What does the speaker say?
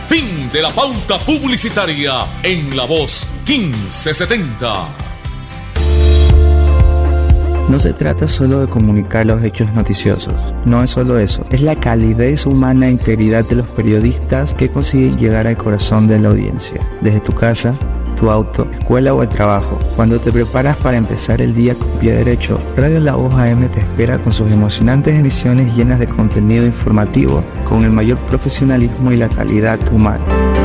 Fin de la pauta publicitaria en La Voz 1570. No se trata solo de comunicar los hechos noticiosos, no es solo eso, es la calidez humana e integridad de los periodistas que consiguen llegar al corazón de la audiencia, desde tu casa, tu auto, escuela o el trabajo. Cuando te preparas para empezar el día con pie derecho, Radio La Voz AM te espera con sus emocionantes emisiones llenas de contenido informativo, con el mayor profesionalismo y la calidad humana.